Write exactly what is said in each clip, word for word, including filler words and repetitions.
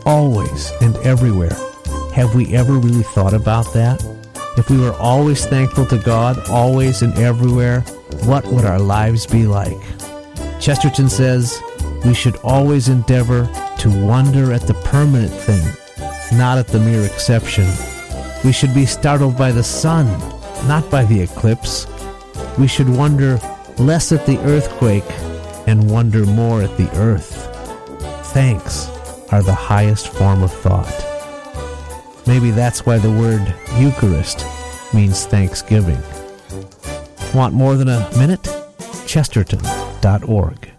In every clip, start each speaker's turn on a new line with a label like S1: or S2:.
S1: always and everywhere. Have we ever really thought about that? If we were always thankful to God, always and everywhere, what would our lives be like? Chesterton says, we should always endeavor to wonder at the permanent thing, not at the mere exception. We should be startled by the sun, not by the eclipse. We should wonder less at the earthquake and wonder more at the earth. Thanks are the highest form of thought. Maybe that's why the word Eucharist means thanksgiving. Want more than a minute? Chesterton dot org.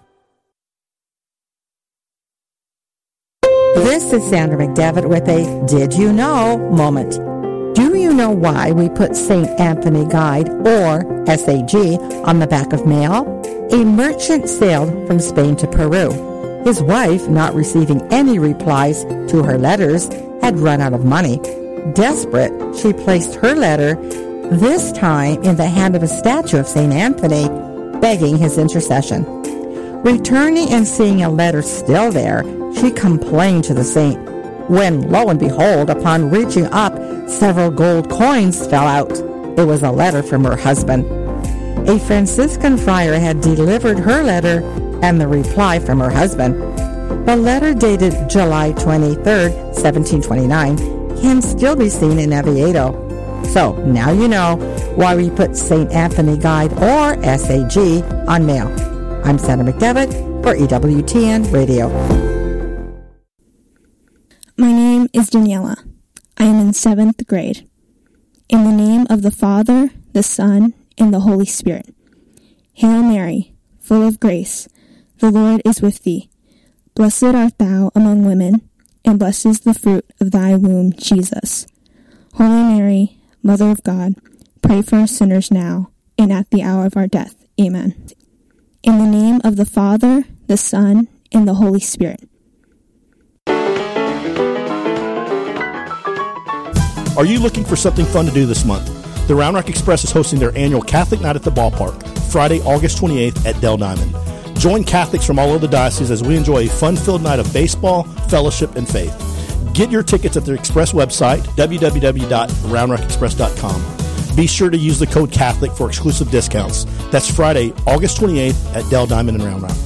S2: This is Sandra McDevitt with a Did You Know moment. Do you know why we put Saint Anthony Guide, or S A G, on the back of mail? A merchant sailed from Spain to Peru. His wife, not receiving any replies to her letters, had run out of money. Desperate, she placed her letter, this time in the hand of a statue of Saint Anthony, begging his intercession. Returning and seeing a letter still there, she complained to the saint. When, lo and behold, upon reaching up, several gold coins fell out. It was a letter from her husband. A Franciscan friar had delivered her letter and the reply from her husband. The letter, dated July twenty-third, seventeen twenty-nine, can still be seen in Oviedo. So, now you know why we put Saint Anthony Guide, or S A G, on mail. I'm Sandra McDevitt for E W T N Radio.
S3: My name is Daniela. I am in seventh grade. In the name of the Father, the Son, and the Holy Spirit. Hail Mary, full of grace, the Lord is with thee. Blessed art thou among women, and blessed is the fruit of thy womb, Jesus. Holy Mary, Mother of God, pray for us sinners now, and at the hour of our death. Amen. In the name of the Father, the Son, and the Holy Spirit.
S4: Are you looking for something fun to do this month? The Round Rock Express is hosting their annual Catholic Night at the Ballpark, Friday, August twenty-eighth at Del Diamond. Join Catholics from all over the diocese as we enjoy a fun-filled night of baseball, fellowship, and faith. Get your tickets at their Express website, w w w dot round rock express dot com. Be sure to use the code Catholic for exclusive discounts. That's Friday, August twenty-eighth at Del Diamond in Round Rock.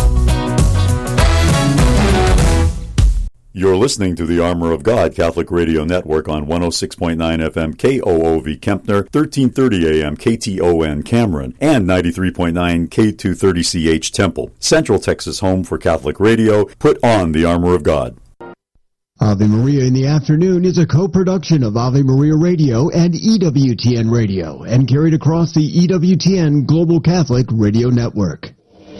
S5: You're listening to the Armor of God Catholic Radio Network on one oh six point nine F M K O O V Kempner, thirteen thirty A M K T O N Cameron, and ninety-three point nine K two thirty C H Temple. Central Texas home for Catholic radio. Put on the Armor of God.
S6: Ave Maria in the Afternoon is a co-production of Ave Maria Radio and E W T N Radio, and carried across the E W T N Global Catholic Radio Network.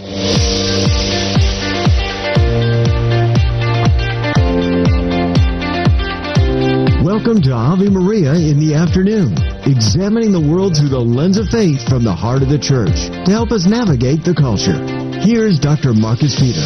S6: Welcome to Ave Maria in the Afternoon, examining the world through the lens of faith from the heart of the Church to help us navigate the culture. Here's Doctor Marcus Peter.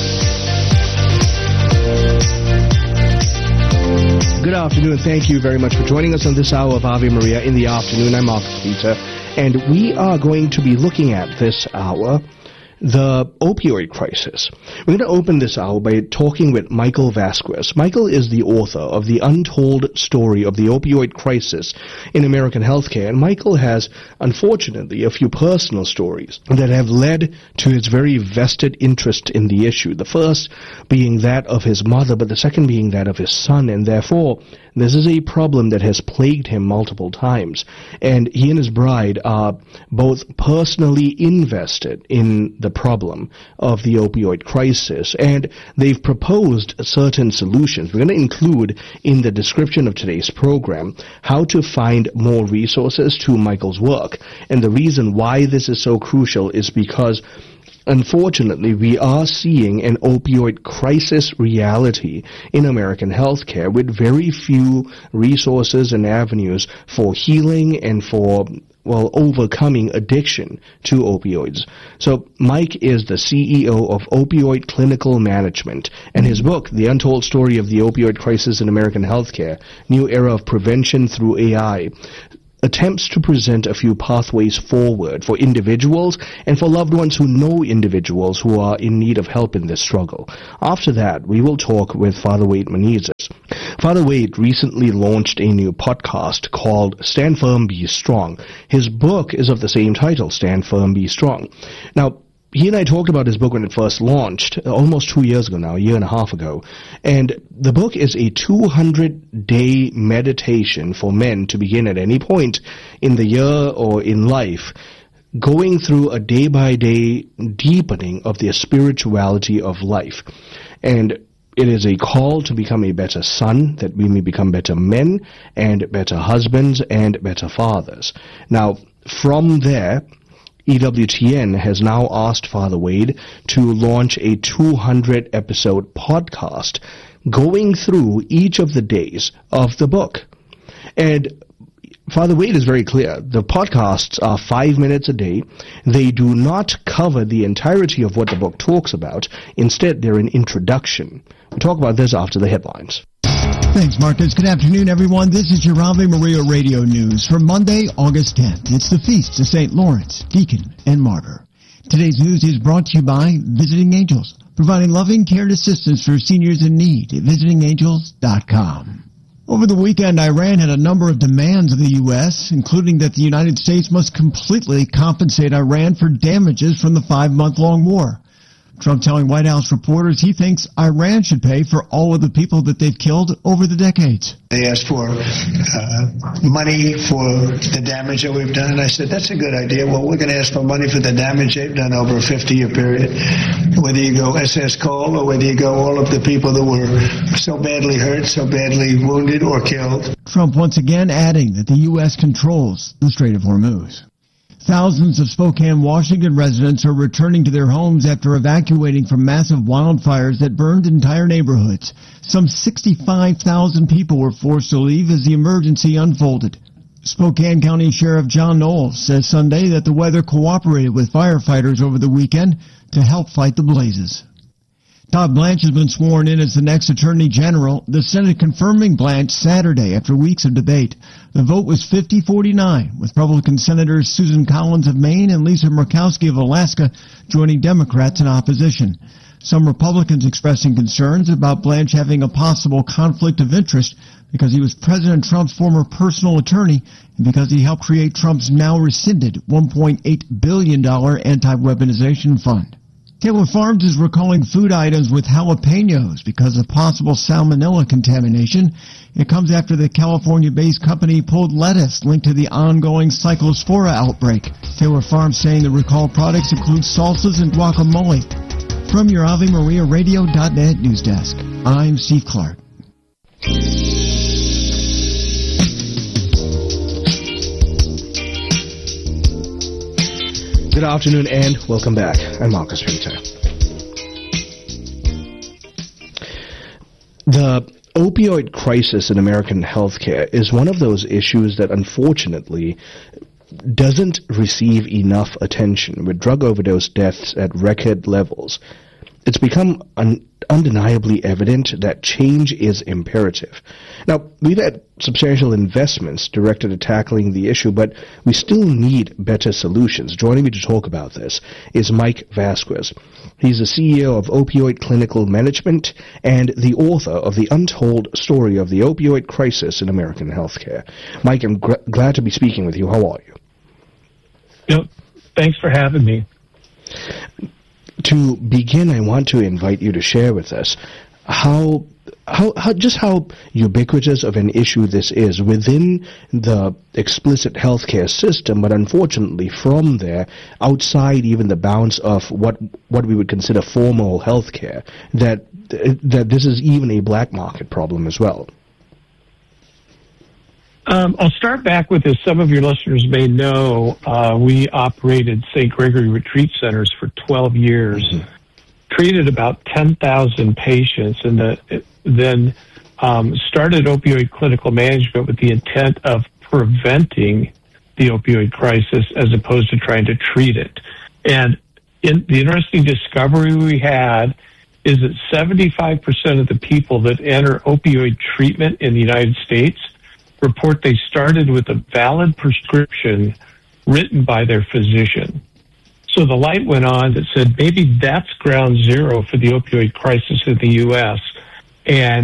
S7: Good afternoon. Thank you very much for joining us on this hour of Ave Maria in the Afternoon. I'm Marcus Peter, and we are going to be looking at this hour the opioid crisis. We're going to open this hour by talking with Michael Vasquez. Michael is the author of The Untold Story of the Opioid Crisis in American Healthcare, and Michael has, unfortunately, a few personal stories that have led to his very vested interest in the issue. The first being that of his mother, but the second being that of his son, and therefore this is a problem that has plagued him multiple times. And he and his bride are both personally invested in the problem of the opioid crisis, and they've proposed certain solutions. We're going to include in the description of today's program how to find more resources to Michael's work. And the reason why this is so crucial is because unfortunately, we are seeing an opioid crisis reality in American healthcare with very few resources and avenues for healing and for, well, overcoming addiction to opioids. So Mike is the C E O of Opioid Clinical Management, and his book, The Untold Story of the Opioid Crisis in American Healthcare, New Era of Prevention Through A I, attempts to present a few pathways forward for individuals and for loved ones who know individuals who are in need of help in this struggle. After that, we will talk with Father Wade Menezes. Father Wade recently launched a new podcast called Stand Firm, Be Strong. His book is of the same title, Stand Firm, Be Strong. Now, he and I talked about his book when it first launched, almost two years ago now, a year and a half ago. And the book is a two hundred day meditation for men to begin at any point in the year or in life, going through a day-by-day deepening of their spirituality of life. And it is a call to become a better son, that we may become better men and better husbands and better fathers. Now, from there, E W T N has now asked Father Wade to launch a two hundred episode podcast going through each of the days of the book. And Father Wade is very clear. The podcasts are five minutes a day. They do not cover the entirety of what the book talks about. Instead, they're an introduction. We'll talk about this after the headlines.
S6: Thanks, Marcus. Good afternoon, everyone. This is your Ave Maria Radio News for Monday, August tenth. It's the feast of Saint Lawrence, Deacon and Martyr. Today's news is brought to you by Visiting Angels, providing loving care and assistance for seniors in need at visiting angels dot com. Over the weekend, Iran had a number of demands of the U S, including that the United States must completely compensate Iran for damages from the five-month-long war. Trump telling White House reporters he thinks Iran should pay for all of the people that they've killed over the decades.
S8: They asked for uh, money for the damage that we've done, and I said, that's a good idea. Well, we're going to ask for money for the damage they've done over a fifty-year period. Whether you go S S Cole or whether you go all of the people that were so badly hurt, so badly wounded or killed.
S6: Trump once again adding that the U S controls the Strait of Hormuz. Thousands of Spokane, Washington residents are returning to their homes after evacuating from massive wildfires that burned entire neighborhoods. Some sixty-five thousand people were forced to leave as the emergency unfolded. Spokane County Sheriff John Knowles says Sunday that the weather cooperated with firefighters over the weekend to help fight the blazes. Todd Blanche has been sworn in as the next Attorney General, the Senate confirming Blanche Saturday after weeks of debate. The vote was fifty forty-nine, with Republican Senators Susan Collins of Maine and Lisa Murkowski of Alaska joining Democrats in opposition. Some Republicans expressing concerns about Blanche having a possible conflict of interest because he was President Trump's former personal attorney and because he helped create Trump's now rescinded one point eight billion dollars anti-weaponization fund. Taylor Farms is recalling food items with jalapenos because of possible salmonella contamination. It comes after the California-based company pulled lettuce linked to the ongoing Cyclospora outbreak. Taylor Farms saying the recalled products include salsas and guacamole. From your Ave Maria Radio dot net news desk, I'm Steve Clark.
S7: Good afternoon and welcome back. I'm Marcus Peter. The opioid crisis in American healthcare is one of those issues that unfortunately doesn't receive enough attention, with drug overdose deaths at record levels. It's become un- undeniably evident that change is imperative. Now, we've had substantial investments directed at tackling the issue, but we still need better solutions. Joining me to talk about this is Mike Vasquez. He's the C E O of Opioid Clinical Management and the author of The Untold Story of the Opioid Crisis in American Healthcare. Mike, I'm gr- glad to be speaking with you. How are you?
S9: Yep. Thanks for having me.
S7: To begin, I want to invite you to share with us how, how, how, just how ubiquitous of an issue this is within the explicit healthcare system, but unfortunately from there, outside even the bounds of what what we would consider formal healthcare, that that this is even a black market problem as well.
S9: Um, I'll start back with this. Some of your listeners may know uh, we operated Saint Gregory Retreat Centers for twelve years, mm-hmm. treated about ten thousand patients, and the, then um, started opioid clinical management with the intent of preventing the opioid crisis as opposed to trying to treat it. And in, the interesting discovery we had is that seventy-five percent of the people that enter opioid treatment in the United States report they started with a valid prescription written by their physician. So the light went on that said maybe that's ground zero for the opioid crisis in the U S. And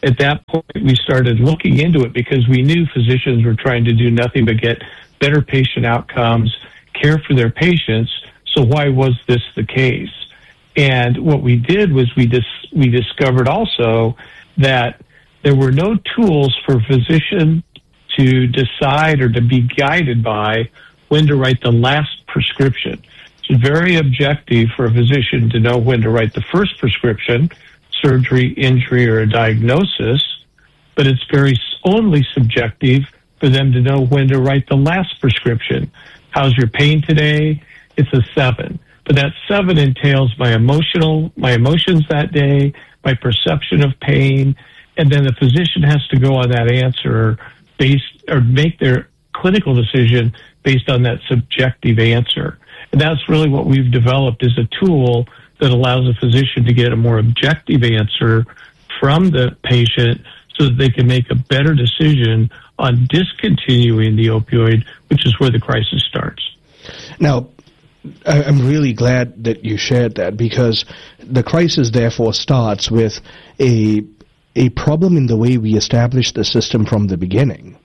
S9: at that point, we started looking into it because we knew physicians were trying to do nothing but get better patient outcomes, care for their patients. So why was this the case? And what we did was we dis- we discovered also that there were no tools for physicians to decide or to be guided by when to write the last prescription. It's very objective for a physician to know when to write the first prescription, surgery, injury, or a diagnosis, but it's very only subjective for them to know when to write the last prescription. How's your pain today? It's a seven. But that seven entails my emotional, my emotions that day, my perception of pain, and then the physician has to go on that answer based or make their clinical decision based on that subjective answer. And that's really what we've developed is a tool that allows a physician to get a more objective answer from the patient so that they can make a better decision on discontinuing the opioid, which is where the crisis starts.
S7: Now, I'm really glad that you shared that, because the crisis therefore starts with a a problem in the way we establish the system from the beginning.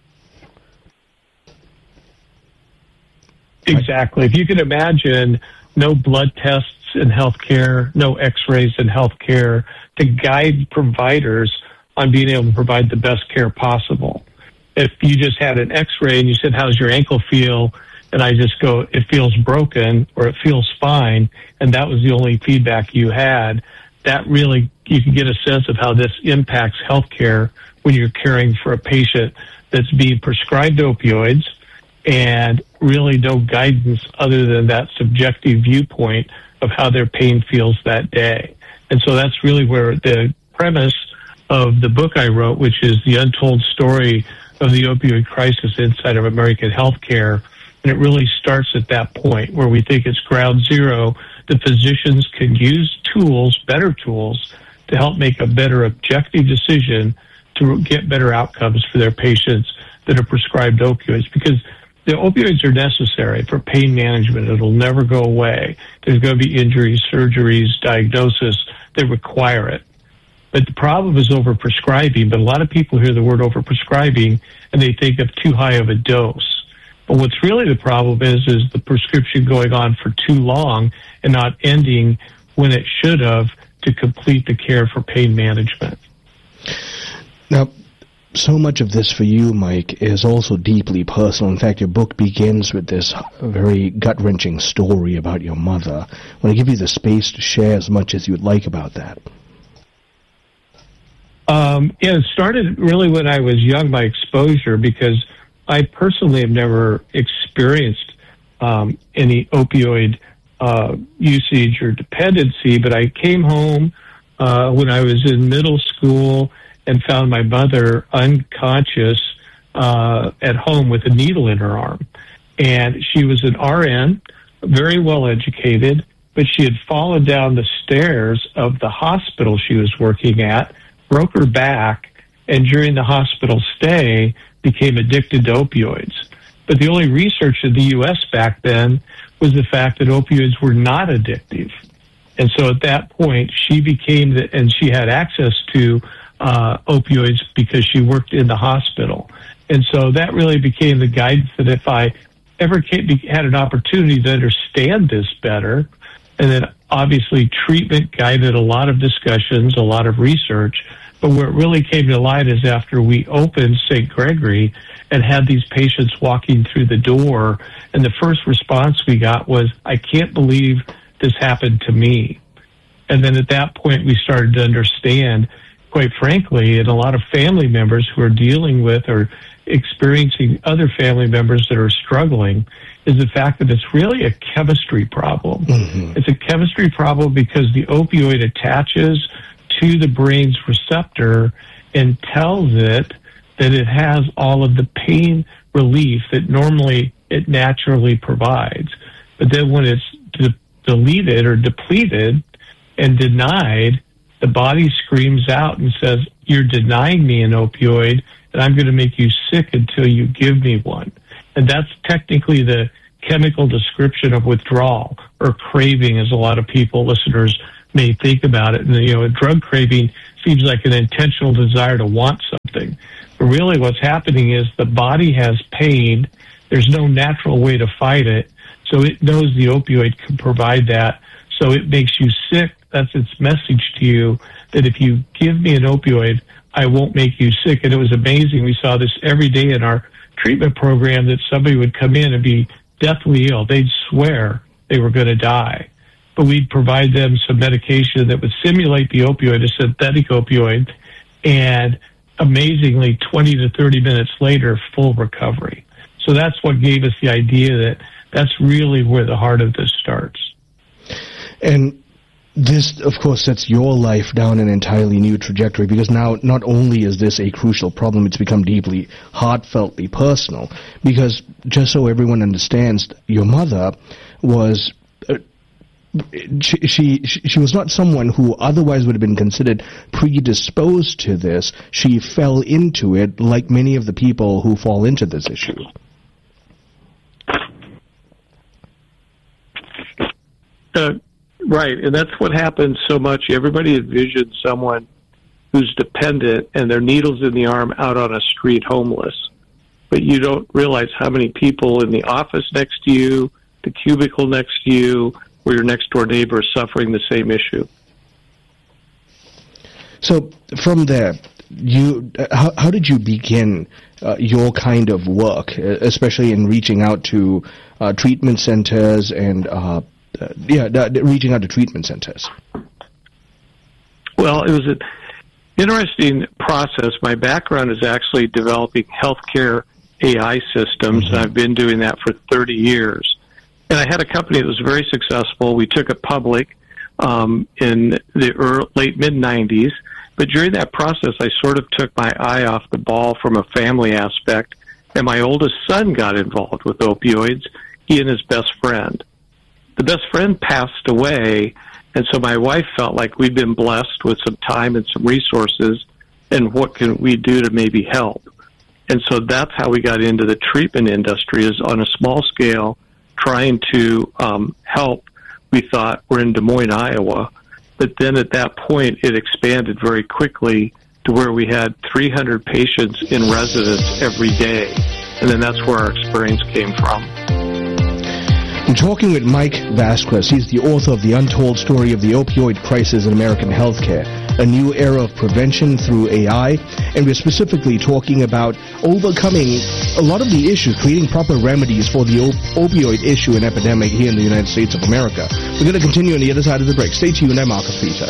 S9: Exactly. If you can imagine no blood tests in healthcare, no x-rays in healthcare to guide providers on being able to provide the best care possible. If you just had an x-ray and you said, how's your ankle feel? And I just go, it feels broken or it feels fine, and that was the only feedback you had, that really, you can get a sense of how this impacts healthcare when you're caring for a patient that's being prescribed opioids and really no guidance other than that subjective viewpoint of how their pain feels that day. And so that's really where the premise of the book I wrote, which is the untold story of the opioid crisis inside of American healthcare. And it really starts at that point where we think it's ground zero. The physicians can use tools, better tools, to help make a better objective decision to get better outcomes for their patients that are prescribed opioids. Because the opioids are necessary for pain management. It'll never go away. There's going to be injuries, surgeries, diagnosis that require it. But the problem is overprescribing. But a lot of people hear the word overprescribing and they think of too high of a dose. But what's really the problem is, is the prescription going on for too long and not ending when it should have to complete the care for pain management.
S7: Now, so much of this for you, Mike, is also deeply personal. In fact, your book begins with this very gut-wrenching story about your mother. I want to give you the space to share as much as you'd like about that.
S9: Um, yeah, it started really when I was young, my exposure, because I personally have never experienced um, any opioid uh, usage or dependency, but I came home uh, when I was in middle school and found my mother unconscious uh, at home with a needle in her arm. And she was an R N, very well educated, but she had fallen down the stairs of the hospital she was working at, broke her back, and during the hospital stay became addicted to opioids. But the only research in the U S back then was the fact that opioids were not addictive. And so at that point, she became, the, and she had access to uh, opioids because she worked in the hospital. And so that really became the guidance that if I ever came, had an opportunity to understand this better, and then obviously treatment guided a lot of discussions, a lot of research, but where it really came to light is after we opened Saint Gregory and had these patients walking through the door, and the first response we got was, I can't believe this happened to me. And then at that point, we started to understand, quite frankly, and a lot of family members who are dealing with or experiencing other family members that are struggling, is the fact that it's really a chemistry problem. Mm-hmm. It's a chemistry problem because the opioid attaches to the brain's receptor and tells it that it has all of the pain relief that normally it naturally provides. But then when it's de- deleted or depleted and denied, the body screams out and says, you're denying me an opioid, and I'm going to make you sick until you give me one. And that's technically the chemical description of withdrawal or craving, as a lot of people, listeners, may think about it. And, you know, a drug craving seems like an intentional desire to want something. But really what's happening is the body has pain. There's no natural way to fight it. So it knows the opioid can provide that. So it makes you sick. That's its message to you, that if you give me an opioid, I won't make you sick. And it was amazing. We saw this every day in our treatment program, that somebody would come in and be deathly ill. They'd swear they were going to die. But we'd provide them some medication that would simulate the opioid, a synthetic opioid, and amazingly, twenty to thirty minutes later, full recovery. So that's what gave us the idea that that's really where the heart of this starts.
S7: And this, of course, sets your life down an entirely new trajectory, because now not only is this a crucial problem, it's become deeply, heartfeltly personal. Because just so everyone understands, your mother was... Uh, She, she she was not someone who otherwise would have been considered predisposed to this. She fell into it like many of the people who fall into this issue.
S9: Uh, right, and that's what happens so much. Everybody envisions someone who's dependent and their needles in the arm out on a street homeless. But you don't realize how many people in the office next to you, the cubicle next to you, or your next-door neighbor is suffering the same issue.
S7: So from there, you uh, how, how did you begin uh, your kind of work, especially in reaching out to uh, treatment centers and uh, uh, yeah, uh, reaching out to treatment centers?
S9: Well, it was an interesting process. My background is actually developing healthcare A I systems, mm-hmm. and I've been doing that for thirty years. And I had a company that was very successful. We took it public um, in the early, late mid nineties. But during that process, I sort of took my eye off the ball from a family aspect. And my oldest son got involved with opioids, he and his best friend. The best friend passed away, and so my wife felt like we'd been blessed with some time and some resources, and what can we do to maybe help? And so that's how we got into the treatment industry, is on a small scale, trying to um, help. We thought we're in Des Moines, Iowa, but then at that point it expanded very quickly to where we had three hundred patients in residence every day, and then that's where our experience came from.
S7: I'm talking with Mike Vasquez. He's the author of The Untold Story of the Opioid Crisis in American Healthcare, a new era of prevention through A I, and we're specifically talking about overcoming a lot of the issues, creating proper remedies for the op- opioid issue and epidemic here in the United States of America. We're going to continue on the other side of the break. Stay tuned. I'm Marcus Peter.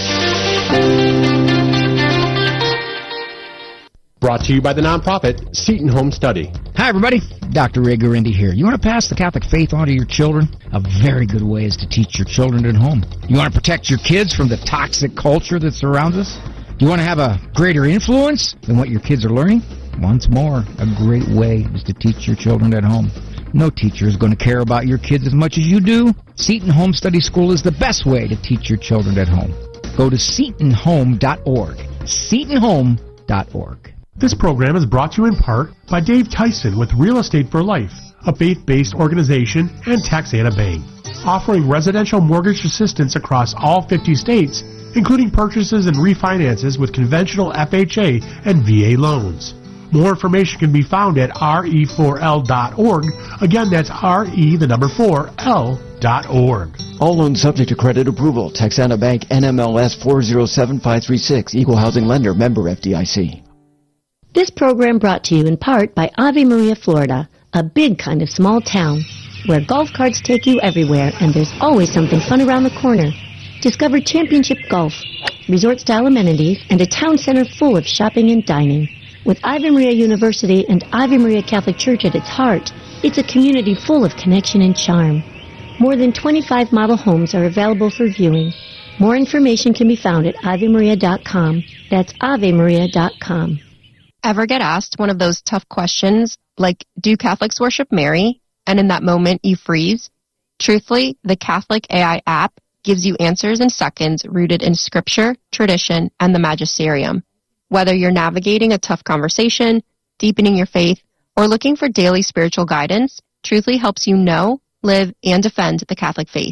S10: Brought to you by the nonprofit Seton Home Study.
S11: Hi, everybody. Doctor Ray Gurendi here. You want to pass the Catholic faith on to your children? A very good way is to teach your children at home. You want to protect your kids from the toxic culture that surrounds us? You want to have a greater influence than what your kids are learning? Once more, a great way is to teach your children at home. No teacher is going to care about your kids as much as you do. Seton Home Study School is the best way to teach your children at home. Go to seton home dot org. seton home dot org.
S12: This program is brought to you in part by Dave Tyson with Real Estate for Life, a faith-based organization, and Taxana Bank, offering residential mortgage assistance across all fifty states, including purchases and refinances with conventional F H A and V A loans. More information can be found at R E four L dot org. Again, that's R E, the number four, L dot org.
S13: All loans subject to credit approval. Taxana Bank, N M L S four zero seven five three six, Equal Housing Lender, member F D I C.
S14: This program brought to you in part by Ave Maria, Florida, a big kind of small town where golf carts take you everywhere and there's always something fun around the corner. Discover championship golf, resort-style amenities, and a town center full of shopping and dining. With Ave Maria University and Ave Maria Catholic Church at its heart, it's a community full of connection and charm. More than twenty-five model homes are available for viewing. More information can be found at ave maria dot com. That's ave maria dot com.
S15: Ever get asked one of those tough questions like, do Catholics worship Mary? And in that moment you freeze? Truthfully, the Catholic A I app gives you answers in seconds rooted in scripture, tradition, and the magisterium. Whether you're navigating a tough conversation, deepening your faith, or looking for daily spiritual guidance, Truthfully helps you know, live, and defend the Catholic faith.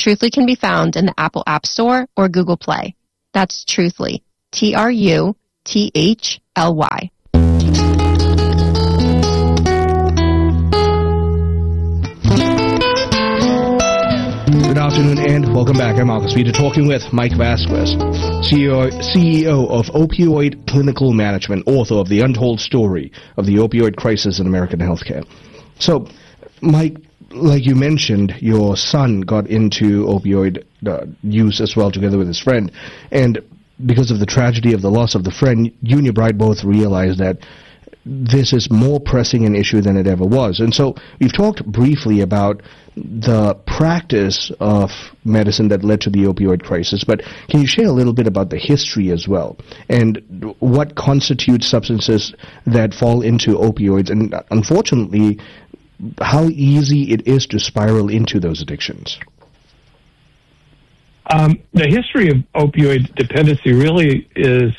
S15: Truthly can be found in the Apple App Store or Google Play. That's Truthly. T R U T H L Y.
S7: Good afternoon and welcome back. I'm Marcus Peter talking with Mike Vasquez, C E O, C E O of Opioid Clinical Management, author of The Untold Story of the Opioid Crisis in American Healthcare. So, Mike, like you mentioned, your son got into opioid uh, use as well together with his friend, and because of the tragedy of the loss of the friend, you and your bride both realized that this is more pressing an issue than it ever was. And so we've talked briefly about the practice of medicine that led to the opioid crisis, but can you share a little bit about the history as well, and what constitutes substances that fall into opioids, and unfortunately, how easy it is to spiral into those addictions?
S9: Um, the history of opioid dependency really is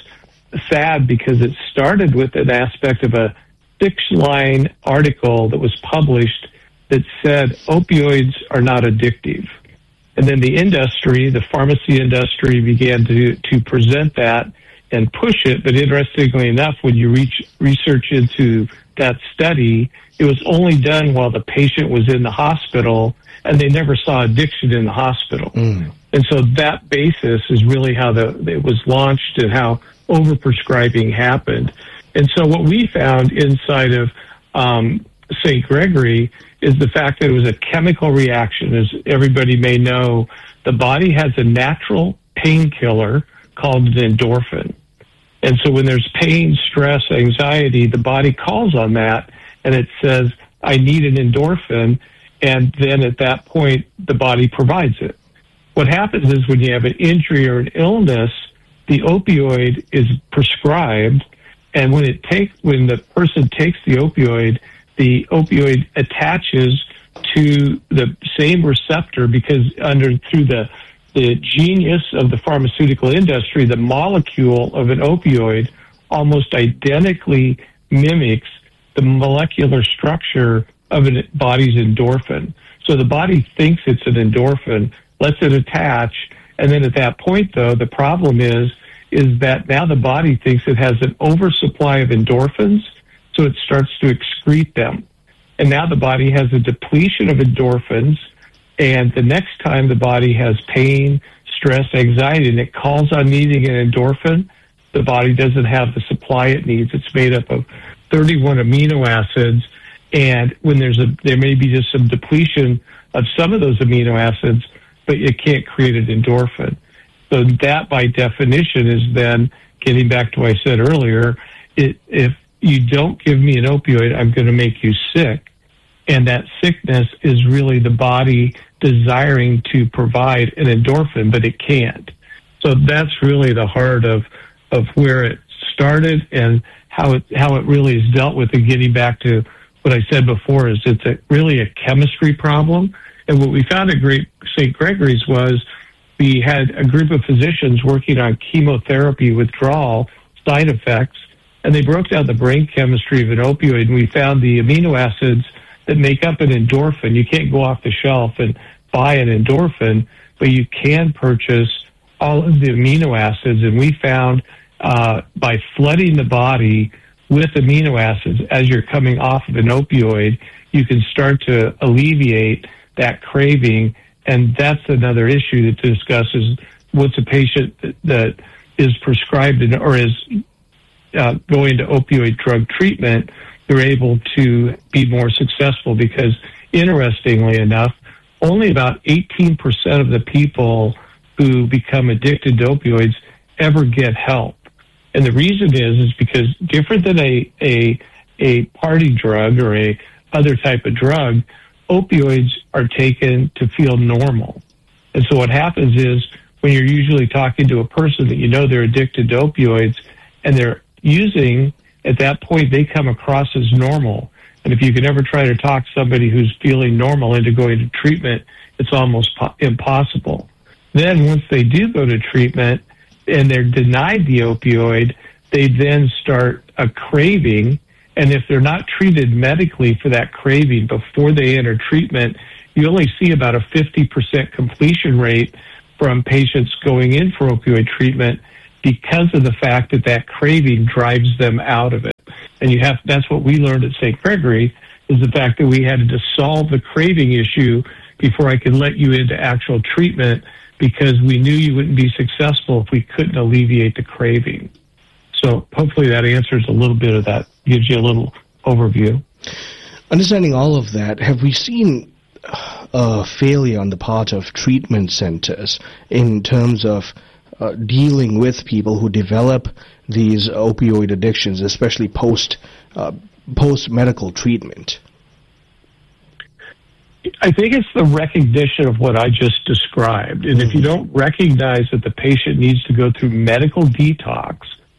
S9: sad because it started with an aspect of a six-line article that was published that said opioids are not addictive. And then the industry, the pharmacy industry, began to, to present that and push it. But interestingly enough, when you reach research into that study, it was only done while the patient was in the hospital, and they never saw addiction in the hospital. Mm. And so that basis is really how the, it was launched and how overprescribing happened. And so what we found inside of um, Saint Gregory is the fact that it was a chemical reaction. As everybody may know, the body has a natural painkiller called an endorphin. And so when there's pain, stress, anxiety, the body calls on that, and it says, I need an endorphin, and then at that point, the body provides it. What happens is when you have an injury or an illness, the opioid is prescribed, and when it takes, when the person takes the opioid, the opioid attaches to the same receptor because under through the the genius of the pharmaceutical industry, the molecule of an opioid almost identically mimics the molecular structure of a body's endorphin. So the body thinks it's an endorphin, lets it attach, and then at that point, though, the problem is is that now the body thinks it has an oversupply of endorphins, so it starts to excrete them. And now the body has a depletion of endorphins, and the next time the body has pain, stress, anxiety, and it calls on needing an endorphin, the body doesn't have the supply it needs. It's made up of thirty-one amino acids, and when there's a, there may be just some depletion of some of those amino acids, but it can't create an endorphin. So that, by definition, is then, getting back to what I said earlier, it, if you don't give me an opioid, I'm going to make you sick. And that sickness is really the body desiring to provide an endorphin, but it can't. So that's really the heart of, of where it started and how it, how it really is dealt with. And getting back to what I said before, is it's a, really a chemistry problem. And what we found at Great Saint Gregory's was we had a group of physicians working on chemotherapy withdrawal side effects, and they broke down the brain chemistry of an opioid, and we found the amino acids that make up an endorphin. You can't go off the shelf and buy an endorphin, but you can purchase all of the amino acids, and we found uh, by flooding the body with amino acids as you're coming off of an opioid, you can start to alleviate that craving. And that's another issue to discuss, is what's a patient that, that is prescribed or is uh, going to opioid drug treatment, they're able to be more successful because, interestingly enough, only about eighteen percent of the people who become addicted to opioids ever get help. And the reason is, is because different than a, a, a party drug or a other type of drug, opioids are taken to feel normal. And so what happens is when you're usually talking to a person that you know they're addicted to opioids and they're using, at that point they come across as normal. And if you can ever try to talk somebody who's feeling normal into going to treatment, it's almost po- impossible. Then once they do go to treatment and they're denied the opioid, they then start a craving. And if they're not treated medically for that craving before they enter treatment, you only see about a fifty percent completion rate from patients going in for opioid treatment because of the fact that that craving drives them out of it. And you have that's what we learned at Saint Gregory, is the fact that we had to solve the craving issue before I could let you into actual treatment, because we knew you wouldn't be successful if we couldn't alleviate the craving. So hopefully that answers a little bit of that, gives you a little overview.
S7: Understanding all of that, have we seen a failure on the part of treatment centers in terms of uh, dealing with people who develop these opioid addictions, especially post uh, post medical treatment?
S9: I think it's the recognition of what I just described. And mm-hmm. if you don't recognize that the patient needs to go through medical detox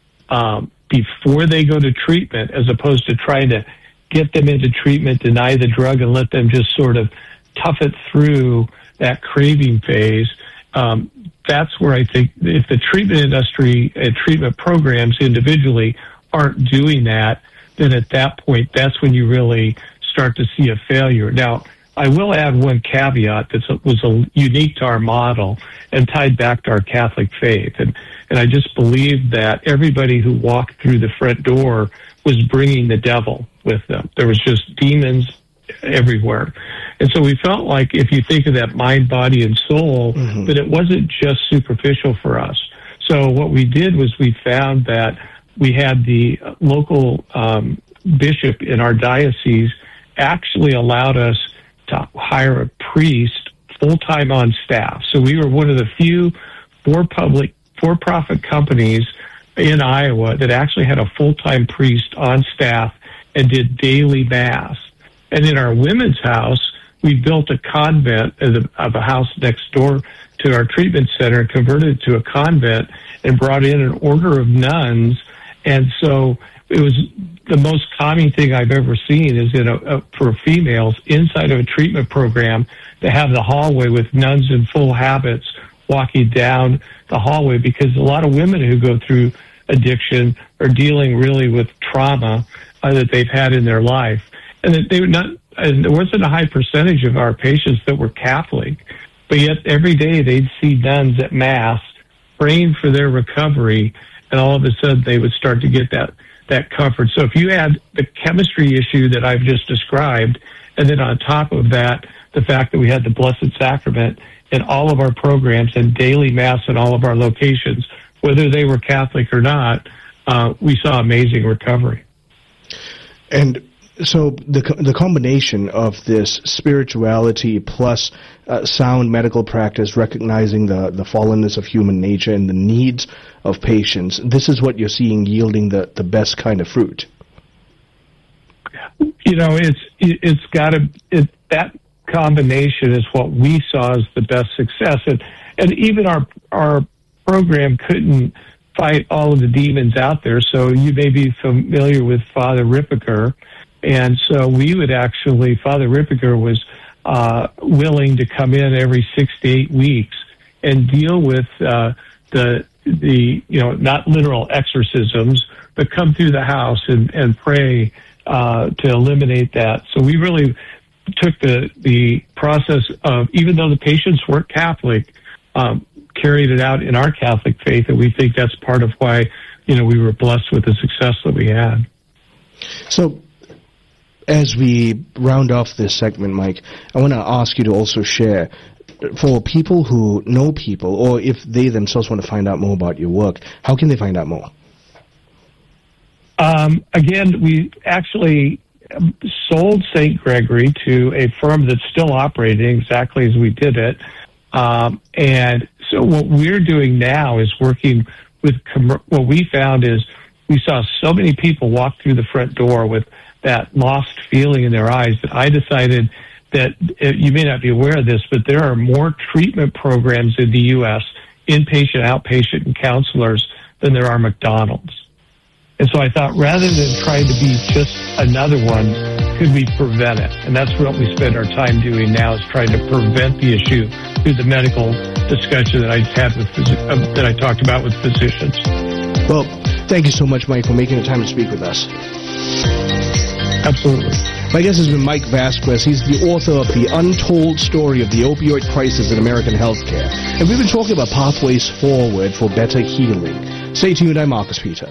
S9: um, before they go to treatment, as opposed to trying to get them into treatment, deny the drug, and let them just sort of tough it through that craving phase, um, that's where I think if the treatment industry and treatment programs individually aren't doing that, then at that point, that's when you really start to see a failure. Now, I will add one caveat that was a, unique to our model and tied back to our Catholic faith. And, and I just believe that everybody who walked through the front door was bringing the devil with them. There was just demons everywhere. And so we felt like, if you think of that mind, body, and soul, mm-hmm. that it wasn't just superficial for us. So what we did was we found that we had the local um, bishop in our diocese actually allowed us to hire a priest full-time on staff. So we were one of the few for-public, for-profit companies in Iowa that actually had a full-time priest on staff and did daily mass. And in our women's house, we built a convent of a house next door to our treatment center and converted it to a convent and brought in an order of nuns. And so it was the most common thing I've ever seen is in a, a, for females inside of a treatment program to have the hallway with nuns in full habits walking down the hallway, because a lot of women who go through addiction are dealing really with trauma uh, that they've had in their life. And that they were not, and there wasn't a high percentage of our patients that were Catholic, but yet every day they'd see nuns at Mass praying for their recovery, and all of a sudden they would start to get that that comfort. So if you add the chemistry issue that I've just described, and then on top of that, the fact that we had the Blessed Sacrament in all of our programs and daily Mass in all of our locations, whether they were Catholic or not, uh, we saw amazing recovery.
S7: And so the the combination of this spirituality plus uh, sound medical practice, recognizing the, the fallenness of human nature and the needs of patients, this is what you're seeing yielding the, the best kind of fruit.
S9: You know, it's it's got to it, that combination is what we saw as the best success, and and even our our program couldn't fight all of the demons out there. So you may be familiar with Father Rippiger. And so we would actually, Father Rippiger was uh, willing to come in every six to eight weeks and deal with uh, the, the, you know, not literal exorcisms, but come through the house and, and pray uh, to eliminate that. So we really took the, the process of, even though the patients weren't Catholic, um, carried it out in our Catholic faith, and we think that's part of why, you know, we were blessed with the success that we had.
S7: So, as we round off this segment, Mike, I want to ask you to also share, for people who know people, or if they themselves want to find out more about your work, how can they find out more?
S9: Um, again, we actually sold Saint Gregory to a firm that's still operating exactly as we did it. Um, and so what we're doing now is working with, com- what we found is we saw so many people walk through the front door with that lost feeling in their eyes that I decided that, uh, you may not be aware of this, but there are more treatment programs in the U S, inpatient, outpatient, and counselors than there are McDonald's. And so I thought, rather than trying to be just another one, could we prevent it? And that's what we spend our time doing now, is trying to prevent the issue through the medical discussion that I had with phys- uh, that I talked about with physicians.
S7: Well, thank you so much, Mike, for making the time to speak with us.
S9: Absolutely.
S7: My guest has been Mike Vasquez. He's the author of The Untold Story of the Opioid Crisis in American Healthcare. And we've been talking about pathways forward for better healing. Stay tuned, I'm Marcus Peter.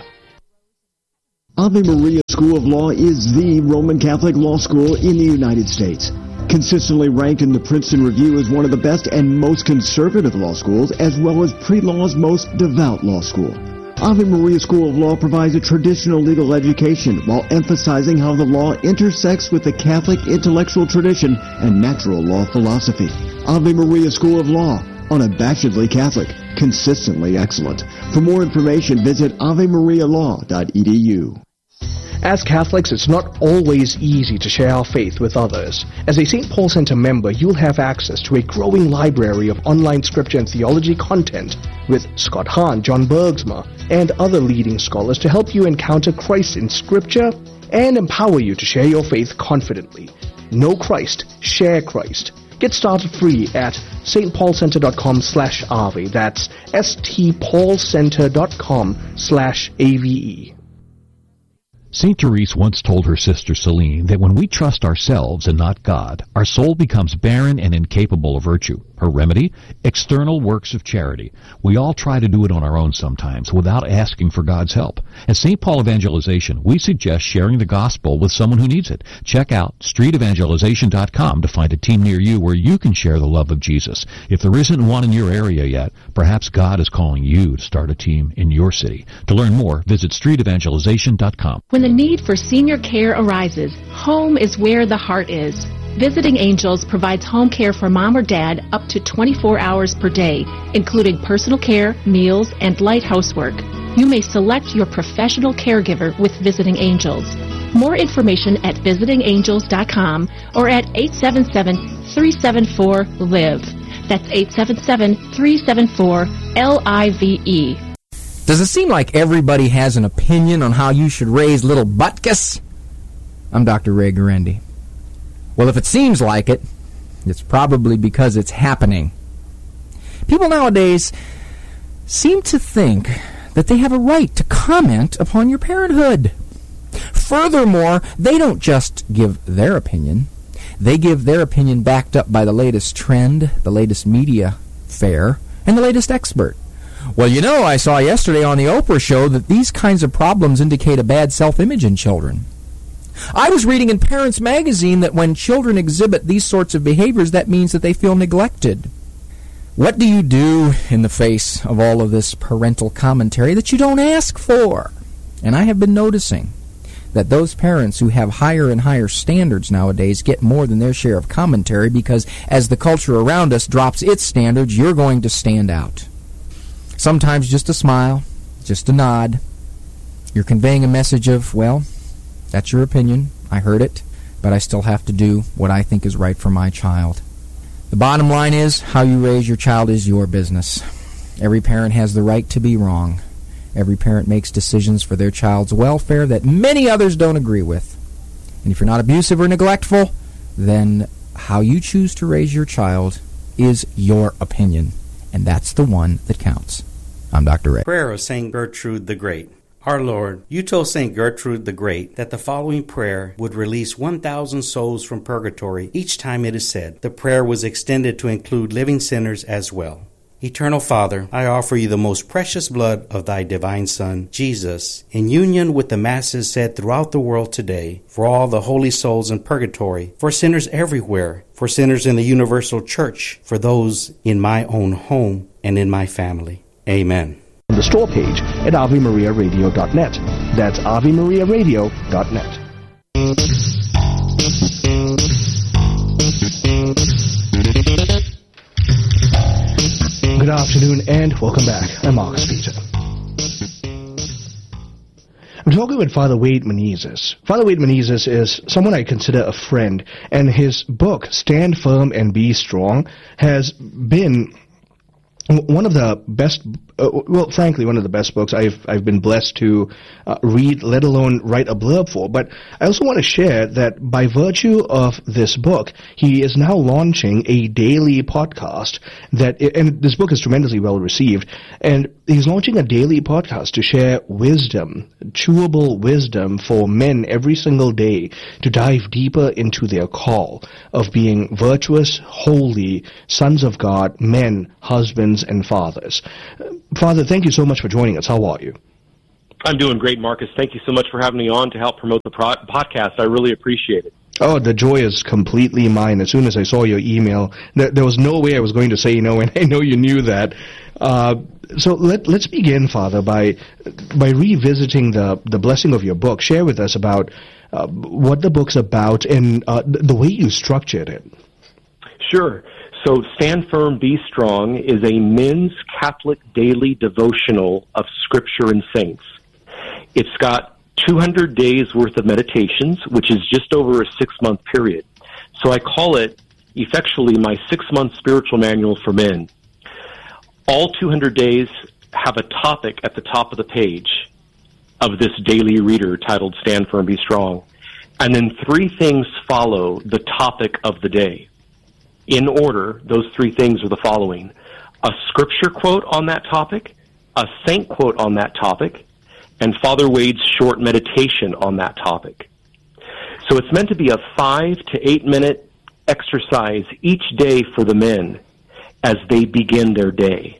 S6: Ave Maria School of Law is the Roman Catholic law school in the United States. Consistently ranked in the Princeton Review as one of the best and most conservative law schools, as well as pre-law's most devout law school. Ave Maria School of Law provides a traditional legal education while emphasizing how the law intersects with the Catholic intellectual tradition and natural law philosophy. Ave Maria School of Law, unabashedly Catholic, consistently excellent. For more information, visit ave maria law dot e d u.
S7: As Catholics, it's not always easy to share our faith with others. As a Saint Paul Center member, you'll have access to a growing library of online scripture and theology content with Scott Hahn, John Bergsma, and other leading scholars to help you encounter Christ in Scripture and empower you to share your faith confidently. Know Christ, share Christ. Get started free at stpaulcenter.com slash ave. That's stpaulcenter.com slash ave.
S16: Saint Therese once told her sister Celine that when we trust ourselves and not God, our soul becomes barren and incapable of virtue. Her remedy? External works of charity. We all try to do it on our own sometimes without asking for God's help. At Saint Paul Evangelization, we suggest sharing the gospel with someone who needs it. Check out street evangelization dot com to find a team near you where you can share the love of Jesus. If there isn't one in your area yet, perhaps God is calling you to start a team in your city. To learn more, visit street evangelization dot com.
S17: When the need for senior care arises, home is where the heart is. Visiting Angels provides home care for mom or dad up to twenty-four hours per day, including personal care, meals, and light housework. You may select your professional caregiver with Visiting Angels. More information at visiting angels dot com or at eight seven seven, three seven four, L I V E. That's eight seven seven, three seven four, L I V E.
S18: Does it seem like everybody has an opinion on how you should raise little butkus? I'm Doctor Ray Guarendi. Well, if it seems like it, it's probably because it's happening. People nowadays seem to think that they have a right to comment upon your parenthood. Furthermore, they don't just give their opinion. They give their opinion backed up by the latest trend, the latest media fare, and the latest expert. Well, you know, I saw yesterday on the Oprah show that these kinds of problems indicate a bad self-image in children. I was reading in Parents Magazine that when children exhibit these sorts of behaviors, that means that they feel neglected. What do you do in the face of all of this parental commentary that you don't ask for? And I have been noticing that those parents who have higher and higher standards nowadays get more than their share of commentary because as the culture around us drops its standards, you're going to stand out. Sometimes just a smile, just a nod. You're conveying a message of, well, that's your opinion, I heard it, but I still have to do what I think is right for my child. The bottom line is, how you raise your child is your business. Every parent has the right to be wrong. Every parent makes decisions for their child's welfare that many others don't agree with. And if you're not abusive or neglectful, then how you choose to raise your child is your opinion, and that's the one that counts. I'm Doctor Ray.
S19: Prayer of Saint Gertrude the Great. Our Lord, you told Saint Gertrude the Great that the following prayer would release one thousand souls from purgatory each time it is said. The prayer was extended to include living sinners as well. Eternal Father, I offer you the most precious blood of thy divine Son, Jesus, in union with the masses said throughout the world today, for all the holy souls in purgatory, for sinners everywhere, for sinners in the universal church, for those in my own home and in my family. Amen.
S7: On the store page at ave maria radio dot net. That's ave maria radio dot net. Good afternoon and welcome back. I'm Marcus Peter. I'm talking with Father Wade Menezes. Father Wade Menezes is someone I consider a friend, and his book, Stand Firm and Be Strong, has been one of the best uh, well, frankly, one of the best books I've I've been blessed to uh, read, let alone write a blurb for. But I also want to share that by virtue of this book, he is now launching a daily podcast that, and this book is tremendously well received, and he's launching a daily podcast to share wisdom, chewable wisdom for men every single day to dive deeper into their call of being virtuous, holy sons of God, men, husbands, and fathers. Father, thank you so much for joining us. How are you?
S20: I'm doing great, Marcus. Thank you so much for having me on to help promote the pro- podcast. I really appreciate it.
S7: Oh, the joy is completely mine. As soon as I saw your email, th- there was no way I was going to say no, and I know you knew that. Uh, so let, let's begin, Father, by by revisiting the, the blessing of your book. Share with us about uh, what the book's about and uh, th- the way you structured it.
S20: Sure. So Stand Firm, Be Strong is a men's Catholic daily devotional of Scripture and saints. It's got two hundred days worth of meditations, which is just over a six-month period. So I call it effectually my six-month spiritual manual for men. All two hundred days have a topic at the top of the page of this daily reader titled Stand Firm, Be Strong. And then three things follow the topic of the day. In order, those three things are the following: a scripture quote on that topic, a saint quote on that topic, and Father Wade's short meditation on that topic. So it's meant to be a five to eight minute exercise each day for the men as they begin their day.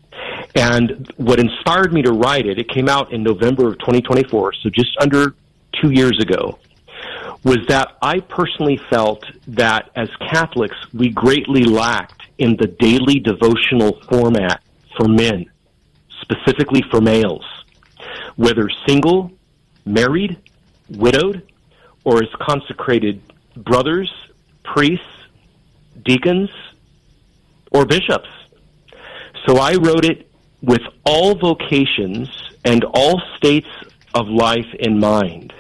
S20: And what inspired me to write it, it came out in November of twenty twenty-four, so just under two years ago, was that I personally felt that as Catholics, we greatly lacked in the daily devotional format for men, specifically for males, whether single, married, widowed, or as consecrated brothers, priests, deacons, or bishops. So I wrote it with all vocations and all states of life in mind.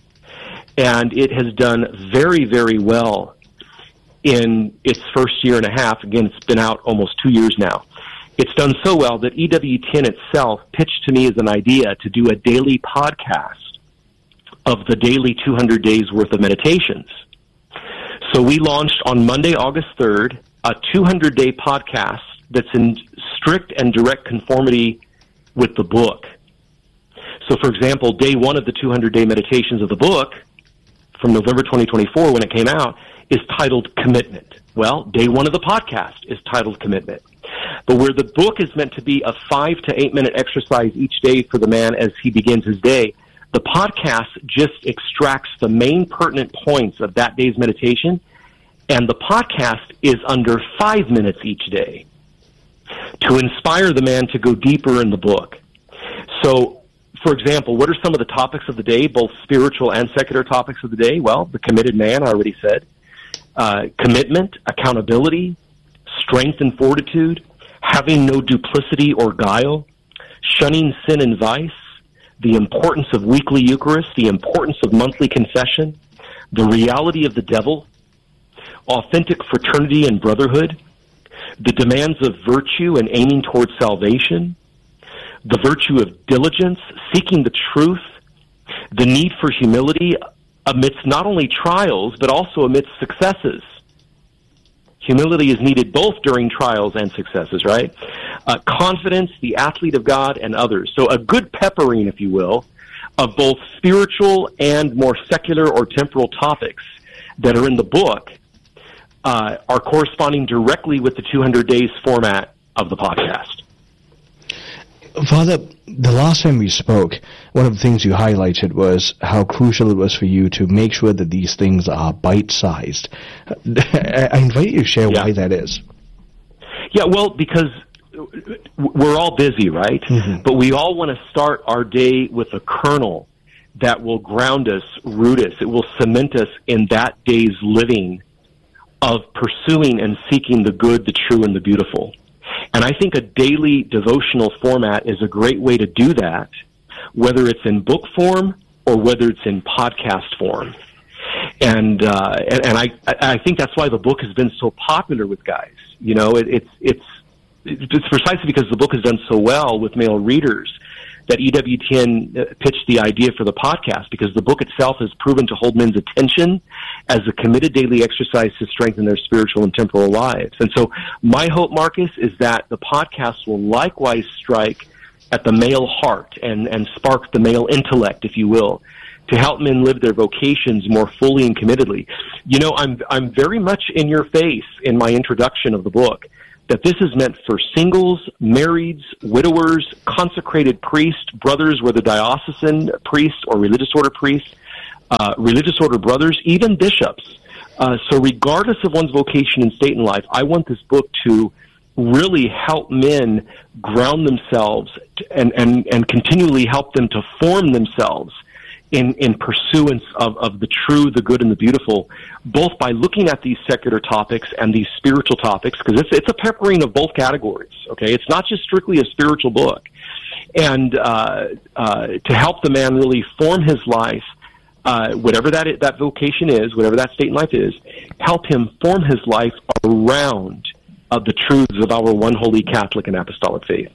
S20: And it has done very, very well in its first year and a half. Again, it's been out almost two years now. It's done so well that E W T N itself pitched to me as an idea to do a daily podcast of the daily two hundred days worth of meditations. So we launched on Monday, August third, a two hundred day podcast that's in strict and direct conformity with the book. So, for example, day one of the two hundred day meditations of the book from November twenty twenty-four when it came out is titled Commitment. Well, day one of the podcast is titled Commitment. But where the book is meant to be a five to eight minute exercise each day for the man as he begins his day, the podcast just extracts the main pertinent points of that day's meditation, and the podcast is under five minutes each day to inspire the man to go deeper in the book. So, for example, what are some of the topics of the day, both spiritual and secular topics of the day? Well, the committed man, I already said. Uh, commitment, accountability, strength and fortitude, having no duplicity or guile, shunning sin and vice, the importance of weekly Eucharist, the importance of monthly confession, the reality of the devil, authentic fraternity and brotherhood, the demands of virtue and aiming towards salvation, the virtue of diligence, seeking the truth, the need for humility amidst not only trials, but also amidst successes. Humility is needed both during trials and successes, right? Uh, confidence, the athlete of God, and others. So a good peppering, if you will, of both spiritual and more secular or temporal topics that are in the book uh, are corresponding directly with the two hundred days format of the podcast.
S7: Father, the last time we spoke, one of the things you highlighted was how crucial it was for you to make sure that these things are bite-sized. I invite you to share yeah. why that is.
S20: Yeah, well, because we're all busy, right? Mm-hmm. But we all want to start our day with a kernel that will ground us, root us. It will cement us in that day's living of pursuing and seeking the good, the true, and the beautiful. And I think a daily devotional format is a great way to do that, whether it's in book form or whether it's in podcast form. And uh, and, and I I think that's why the book has been so popular with guys. You know, it, it's it's it's precisely because the book has done so well with male readers that E W T N pitched the idea for the podcast, because the book itself has proven to hold men's attention as a committed daily exercise to strengthen their spiritual and temporal lives. And so my hope, Marcus, is that the podcast will likewise strike at the male heart and, and spark the male intellect, if you will, to help men live their vocations more fully and committedly. You know, I'm I'm very much in your face in my introduction of the book that this is meant for singles, marrieds, widowers, consecrated priests, brothers, whether diocesan priests or religious order priests, uh, religious order brothers, even bishops. Uh, so regardless of one's vocation and state in life, I want this book to really help men ground themselves and, and, and continually help them to form themselves in, in pursuance of, of the true, the good, and the beautiful, both by looking at these secular topics and these spiritual topics, because it's, it's a peppering of both categories, okay? It's not just strictly a spiritual book. And uh, uh, to help the man really form his life, uh, whatever that is, that vocation is, whatever that state in life is, help him form his life around of the truths of our one holy Catholic and apostolic faith.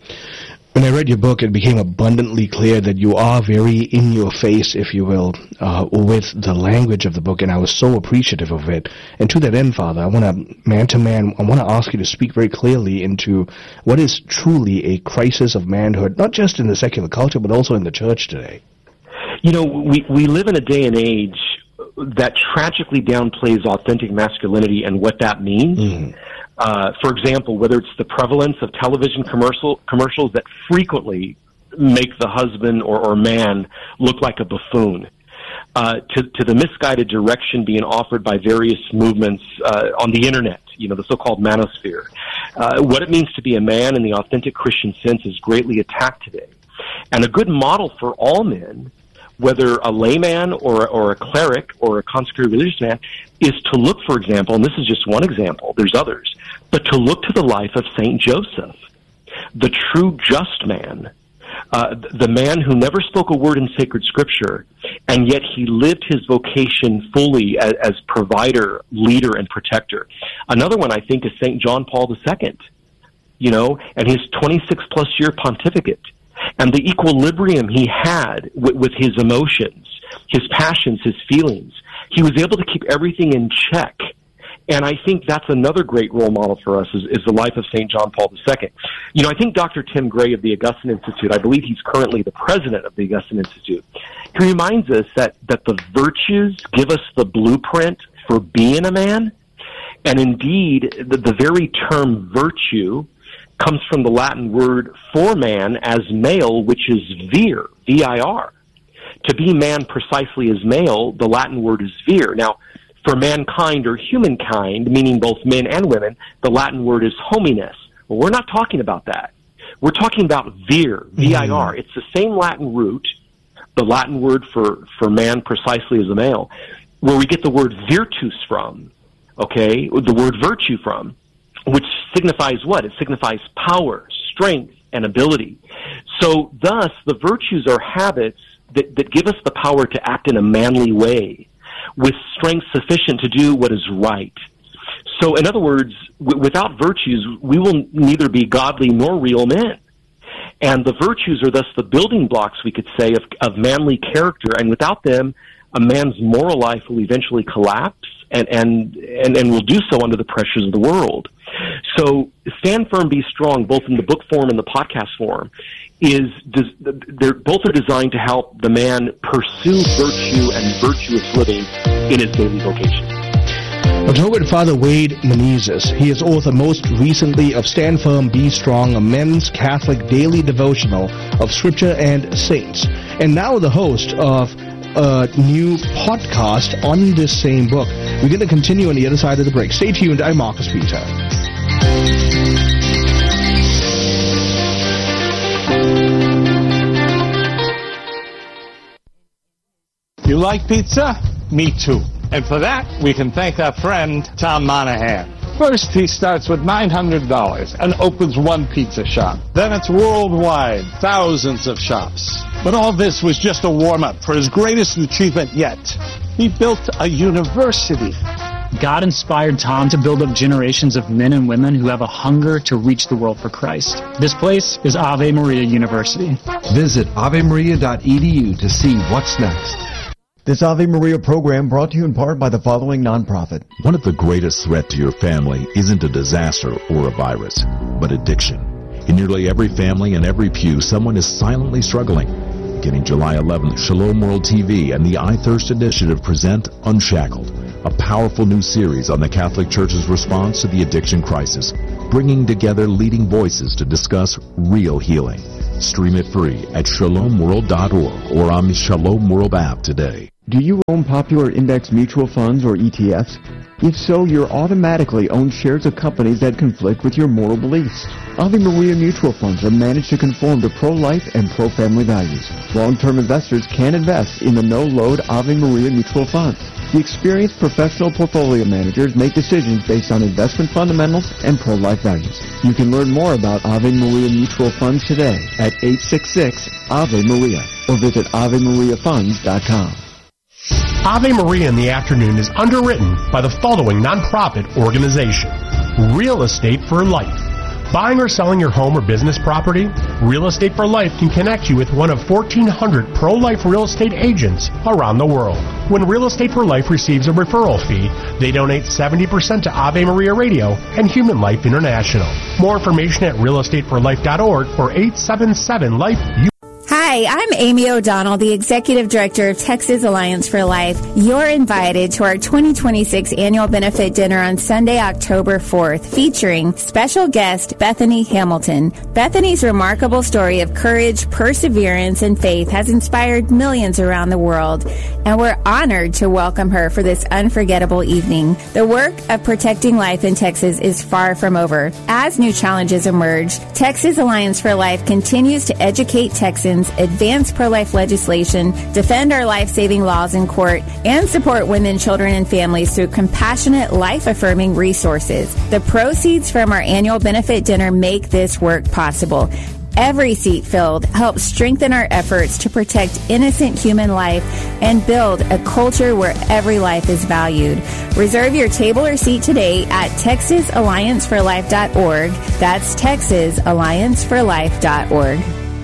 S7: When I read your book, it became abundantly clear that you are very in your face, if you will, uh, with the language of the book, and I was so appreciative of it. And to that end, Father, I want to, man to man, I want to ask you to speak very clearly into what is truly a crisis of manhood, not just in the secular culture, but also in the church today.
S20: You know, we, we live in a day and age that tragically downplays authentic masculinity and what that means. Mm. Uh, for example, whether it's the prevalence of television commercial commercials that frequently make the husband or, or man look like a buffoon, uh, to, to the misguided direction being offered by various movements uh, on the internet, you know, the so-called manosphere. Uh, what it means to be a man in the authentic Christian sense is greatly attacked today. And a good model for all men, whether a layman or, or a cleric or a consecrated religious man, is to look, for example, and this is just one example, there's others, but to look to the life of Saint Joseph, the true just man, uh, the man who never spoke a word in sacred scripture, and yet he lived his vocation fully as, as provider, leader, and protector. Another one, I think, is Saint John Paul the Second, you know, and his twenty-six plus year pontificate, and the equilibrium he had with, with his emotions, his passions, his feelings. He was able to keep everything in check. And I think that's another great role model for us is, is the life of Saint John Paul the Second. You know, I think Doctor Tim Gray of the Augustine Institute, I believe he's currently the president of the Augustine Institute, he reminds us that, that the virtues give us the blueprint for being a man. And indeed, the, the very term virtue comes from the Latin word for man as male, which is vir, V I R. To be man precisely as male, the Latin word is vir. Now, for mankind or humankind, meaning both men and women, the Latin word is homines. Well, we're not talking about that. We're talking about vir, V I R. Mm. It's the same Latin root, the Latin word for, for man precisely as a male, where we get the word virtus from, okay, the word virtue from, which signifies what? It signifies power, strength, and ability. So thus, the virtues are habits that, that give us the power to act in a manly way, with strength sufficient to do what is right. So in other words, w- without virtues, we will neither be godly nor real men. And the virtues are thus the building blocks, we could say, of, of manly character, and without them, a man's moral life will eventually collapse and, and, and, and will do so under the pressures of the world. So Stand Firm, Be Strong, both in the book form and the podcast form, is they're both are designed to help the man pursue virtue and virtuous living in his daily vocation.
S7: We're talking with Father Wade Menezes. He is author most recently of Stand Firm, Be Strong, a men's Catholic daily devotional of Scripture and Saints, and now the host of a new podcast on this same book. We're going to continue on the other side of the break. Stay tuned. I'm Marcus Peter.
S21: You like pizza? Me too. And for that, we can thank our friend, Tom Monahan. First, he starts with nine hundred dollars and opens one pizza shop. Then it's worldwide, thousands of shops. But all this was just a warm-up for his greatest achievement yet. He built a university.
S1: God inspired Tom to build up generations of men and women who have a hunger to reach the world for Christ. This place is Ave Maria University.
S6: Visit ave maria dot e d u to see what's next.
S13: This Ave Maria program brought to you in part by the following nonprofit.
S22: One of the greatest threats to your family isn't a disaster or a virus, but addiction. In nearly every family and every pew, someone is silently struggling. Beginning July eleventh, Shalom World T V and the I Thirst Initiative present Unshackled, a powerful new series on the Catholic Church's response to the addiction crisis, bringing together leading voices to discuss real healing. Stream it free at shalom world dot org or on the Shalom World app today.
S13: Do you own popular index mutual funds or E T Fs? If so, you're automatically own shares of companies that conflict with your moral beliefs. Ave Maria mutual funds are managed to conform to pro-life and pro-family values. Long-term investors can invest in the no-load Ave Maria mutual funds. The experienced professional portfolio managers make decisions based on investment fundamentals and pro-life values. You can learn more about Ave Maria mutual funds today at eight six six Ave Maria or visit ave maria funds dot com.
S12: Ave Maria in the Afternoon is underwritten by the following nonprofit organization: Real Estate for Life. Buying or selling your home or business property? Real Estate for Life can connect you with one of fourteen hundred pro-life real estate agents around the world. When Real Estate for Life receives a referral fee, they donate seventy percent to Ave Maria Radio and Human Life International. More information at real estate for life dot org or eight seven seven life.
S23: Hi, I'm Amy O'Donnell, the Executive Director of Texas Alliance for Life. You're invited to our twenty twenty-six annual benefit dinner on Sunday, October fourth, featuring special guest Bethany Hamilton. Bethany's remarkable story of courage, perseverance, and faith has inspired millions around the world, and we're honored to welcome her for this unforgettable evening. The work of protecting life in Texas is far from over. As new challenges emerge, Texas Alliance for Life continues to educate Texans, advance pro-life legislation, defend our life-saving laws in court, and support women, children, and families through compassionate, life-affirming resources. The proceeds from our annual benefit dinner make this work possible. Every seat filled helps strengthen our efforts to protect innocent human life and build a culture where every life is valued. Reserve your table or seat today at texas alliance for life dot org. That's texas alliance for life dot org.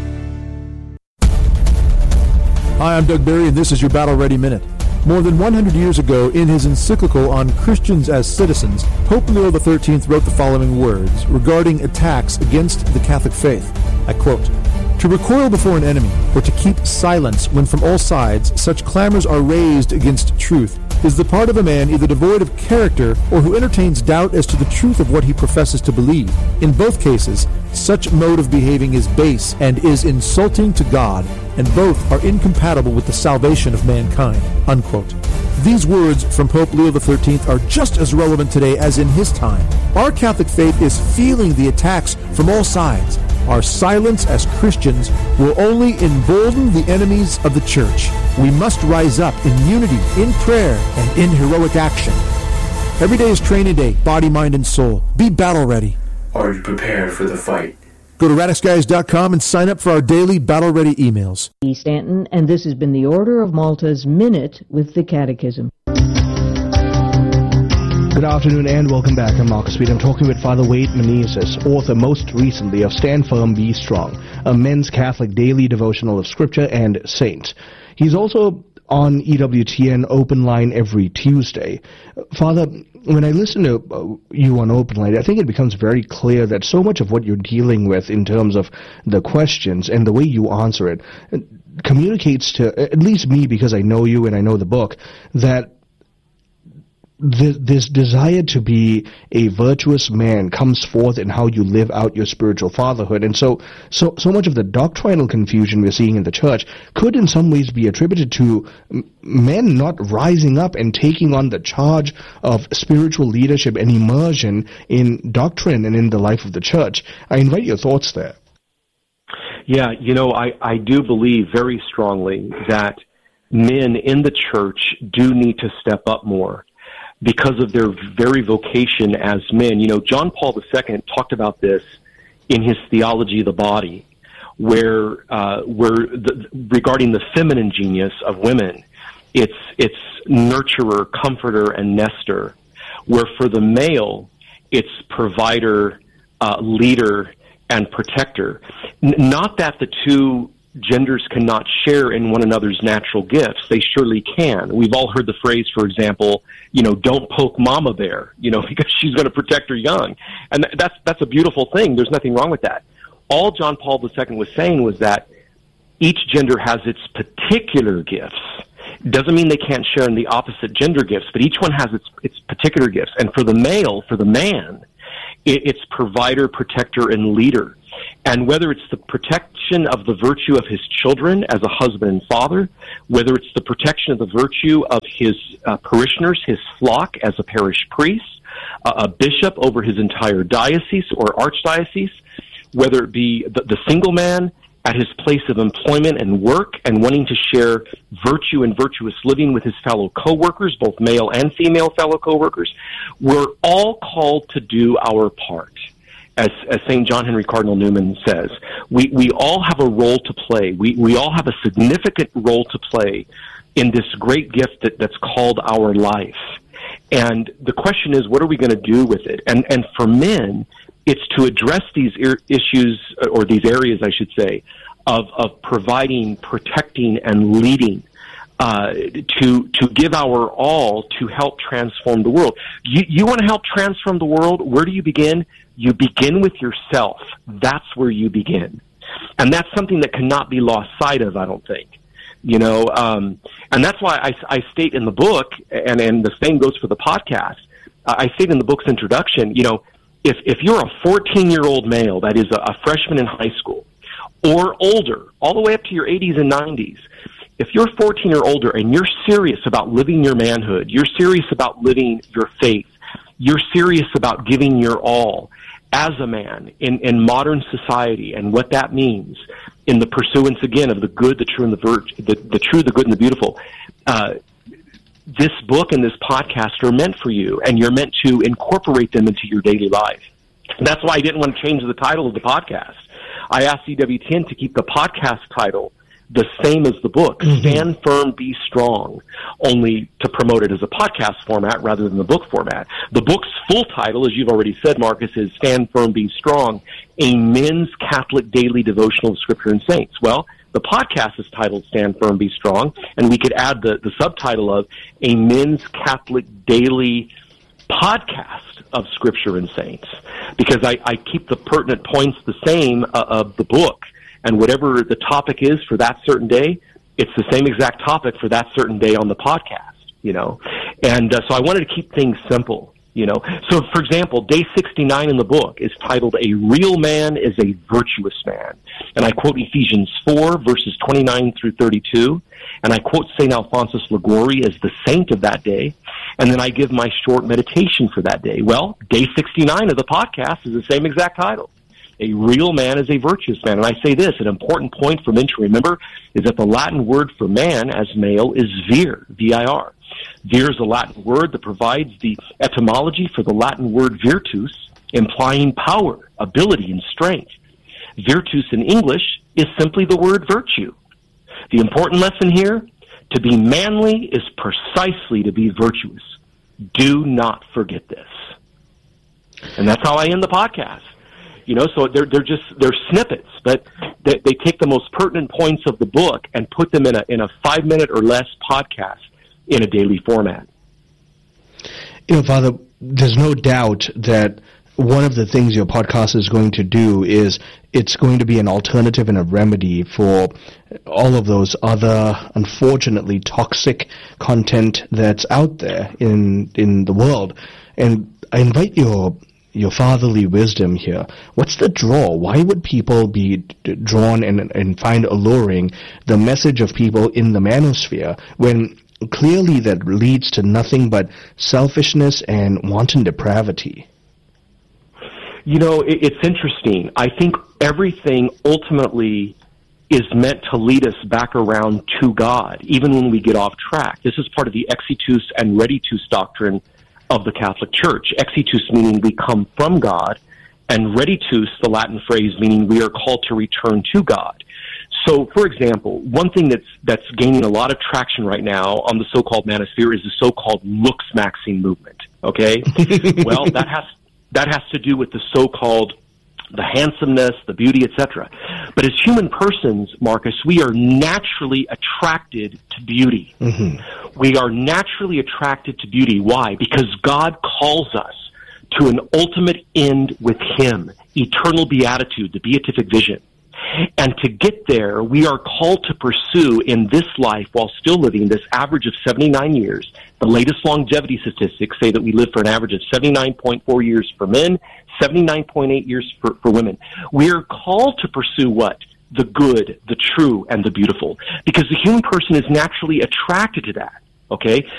S24: Hi, I'm Doug Barry, and this is your Battle Ready Minute. More than one hundred years ago, in his encyclical on Christians as Citizens, Pope Leo the thirteenth wrote the following words regarding attacks against the Catholic faith. I quote, "To recoil before an enemy, or to keep silence when from all sides such clamors are raised against truth, is the part of a man either devoid of character or who entertains doubt as to the truth of what he professes to believe. In both cases, such mode of behaving is base and is insulting to God, and both are incompatible with the salvation of mankind." Unquote. These words from Pope Leo the thirteenth are just as relevant today as in his time. Our Catholic faith is feeling the attacks from all sides. Our silence as Christians will only embolden the enemies of the Church. We must rise up in unity, in prayer, and in heroic action. Every day is training day, body, mind, and soul. Be battle ready.
S25: Are you prepared for the fight?
S24: Go to radix guys dot com and sign up for our daily battle ready emails.
S26: E. Stanton, and this has been the Order of Malta's Minute with the Catechism.
S7: Good afternoon and welcome back. I'm Marcus Speed. I'm talking with Father Wade Menezes, author most recently of Stand Firm, Be Strong, a men's Catholic daily devotional of Scripture and Saints. He's also on E W T N Open Line every Tuesday. Father, when I listen to uh, you on Open Line, I think it becomes very clear that so much of what you're dealing with in terms of the questions and the way you answer it uh, communicates to, at least me, because I know you and I know the book, that This, this desire to be a virtuous man comes forth in how you live out your spiritual fatherhood. And so, so, so much of the doctrinal confusion we're seeing in the church could in some ways be attributed to men not rising up and taking on the charge of spiritual leadership and immersion in doctrine and in the life of the church. I invite your thoughts there.
S20: Yeah, you know, I, I do believe very strongly that men in the church do need to step up more, because of their very vocation as men. You know, John Paul the Second talked about this in his Theology of the Body, where uh, where the, regarding the feminine genius of women, it's it's nurturer, comforter, and nester. where for the male, it's provider, uh, leader, and protector. N- not that the two genders cannot share in one another's natural gifts. They surely can. We've all heard the phrase, for example, you know, don't poke mama bear, you know, because she's going to protect her young. And th- that's, that's a beautiful thing. There's nothing wrong with that. All John Paul the Second was saying was that each gender has its particular gifts. Doesn't mean they can't share in the opposite gender gifts, but each one has its, its particular gifts. And for the male, for the man, it, it's provider, protector, and leader. And whether it's the protection of the virtue of his children as a husband and father, whether it's the protection of the virtue of his uh, parishioners, his flock as a parish priest, uh, a bishop over his entire diocese or archdiocese, whether it be the, the single man at his place of employment and work and wanting to share virtue and virtuous living with his fellow coworkers, both male and female fellow coworkers, we're all called to do our part. As, as Saint John Henry Cardinal Newman says, we, we all have a role to play. We, we all have a significant role to play in this great gift that, that's called our life. And the question is, what are we going to do with it? And, and for men, it's to address these ir- issues, or these areas, I should say, of, of providing, protecting, and leading, uh, to to give our all to help transform the world. You, you want to help transform the world? Where do you begin? You begin with yourself. That's where you begin. And that's something that cannot be lost sight of, I don't think. You know, um, and that's why I, I state in the book, and, and the same goes for the podcast, uh, I state in the book's introduction, you know, if, if you're a fourteen-year-old male that is a, a freshman in high school, or older, all the way up to your eighties and nineties, if you're fourteen or older and you're serious about living your manhood, you're serious about living your faith, you're serious about giving your all as a man in, in modern society, and what that means in the pursuance, again, of the good, the true, and the, vir- the, the true, the good, and the beautiful, uh, this book and this podcast are meant for you, and you're meant to incorporate them into your daily life. And that's why I didn't want to change the title of the podcast. I asked E W T N to keep the podcast title the same as the book, mm-hmm. Stand Firm, Be Strong, only to promote it as a podcast format rather than the book format. The book's full title, as you've already said, Marcus, is Stand Firm, Be Strong, a men's Catholic daily devotional of Scripture and Saints. Well, the podcast is titled Stand Firm, Be Strong, and we could add the, the subtitle of a men's Catholic daily podcast of Scripture and Saints, because I, I keep the pertinent points the same uh, of the book. And whatever the topic is for that certain day, it's the same exact topic for that certain day on the podcast, you know. And uh, so I wanted to keep things simple, you know. So, for example, day sixty-nine in the book is titled, A Real Man is a Virtuous Man. And I quote Ephesians four, verses twenty-nine through thirty-two. And I quote Saint Alphonsus Liguori as the saint of that day. And then I give my short meditation for that day. Well, day sixty-nine of the podcast is the same exact title. A real man is a virtuous man. And I say this, an important point for men to remember is that the Latin word for man as male is vir, V I R. Vir is a Latin word that provides the etymology for the Latin word virtus, implying power, ability, and strength. Virtus in English is simply the word virtue. The important lesson here, to be manly is precisely to be virtuous. Do not forget this. And that's how I end the podcast. You know, so they're they're just they're snippets, but they, they take the most pertinent points of the book and put them in a in a five minute or less podcast in a daily format.
S7: You know, Father, there's no doubt that one of the things your podcast is going to do is it's going to be an alternative and a remedy for all of those other, unfortunately, toxic content that's out there in in the world. And I invite your your fatherly wisdom here. What's the draw? Why would people be d- drawn and, and find alluring the message of people in the manosphere when clearly that leads to nothing but selfishness and wanton depravity?
S20: You know, it, it's interesting. I think everything ultimately is meant to lead us back around to God, even when we get off track. This is part of the exitus and reditus doctrine of the Catholic Church. Exitus meaning we come from God, and reditus, the Latin phrase, meaning we are called to return to God. So, for example, one thing that's that's gaining a lot of traction right now on the so-called manosphere is the so-called lux maxing movement. Okay? Well, that has that has to do with the so-called the handsomeness, the beauty, et cetera. But as human persons, Marcus, we are naturally attracted to beauty. Mm-hmm. We are naturally attracted to beauty. Why? Because God calls us to an ultimate end with Him, eternal beatitude, the beatific vision. And to get there, we are called to pursue in this life, while still living this average of seventy-nine years. The latest longevity statistics say that we live for an average of seventy-nine point four years for men, seventy-nine point eight years for, for women. We are called to pursue what? The good, the true, and the beautiful. Because the human person is naturally attracted to that. Okay?